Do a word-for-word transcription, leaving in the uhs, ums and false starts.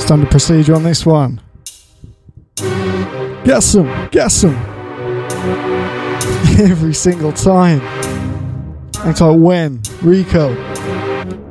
Standard procedure on this one. Guess them, guess them. Every single time. Hang tight, when? Rico.